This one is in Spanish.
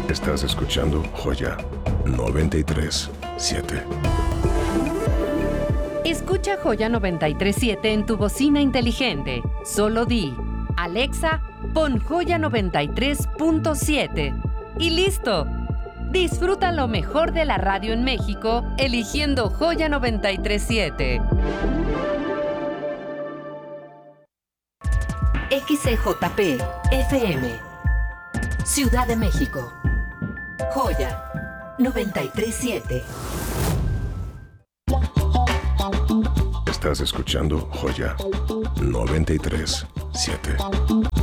Estás escuchando Joya 93.7. Escucha Joya 93.7 en tu bocina inteligente. Solo di, Alexa, pon Joya 93.7. Y listo. Disfruta lo mejor de la radio en México, eligiendo Joya 93.7. XCJP FM, Ciudad de México. Joya 93.7. Estás escuchando Joya 93.7.